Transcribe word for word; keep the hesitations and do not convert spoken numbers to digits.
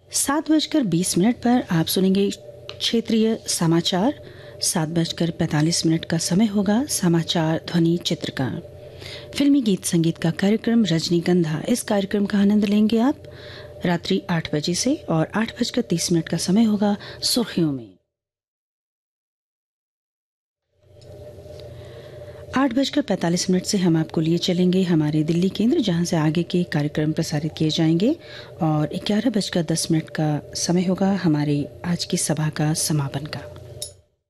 सात बजकर बीस मिनट पर आप सुनेंगे क्षेत्रीय समाचार। सात बजकर पैंतालीस मिनट का समय होगा समाचार ध्वनि चित्र का। फिल्मी गीत संगीत का कार्यक्रम रजनीगंधा, इस कार्यक्रम का आनंद लेंगे आप रात्रि आठ बजे से। और आठ बजकर तीस मिनट का समय होगा सुर्खियों में। आठ बजकर पैंतालीस मिनट से हम आपको लिए चलेंगे हमारे दिल्ली केंद्र, जहां से आगे के कार्यक्रम प्रसारित किए जाएंगे। और ग्यारह बजकर दस मिनट का समय होगा हमारे आज की सभा का समापन का।